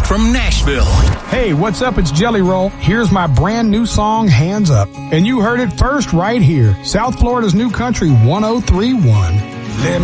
from Nashville. Hey, what's up? It's Jelly Roll. Here's my brand new song, Hands Up. And you heard it first right here. South Florida's New Country 1031. Let